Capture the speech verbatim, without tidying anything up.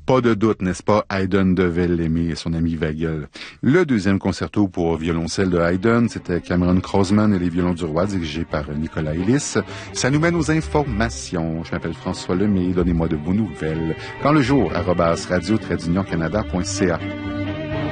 Pas de doute, n'est-ce pas? Haydn devait l'aimer et son ami Weigel. Le deuxième concerto pour violoncelle de Haydn, c'était Cameron Crossman et les violons du roi, dirigé par Nicolas Ellis. Ça nous mène aux informations. Je m'appelle François Lemay, donnez-moi de vos nouvelles. Quand le jour, arobase radio-canada.ca.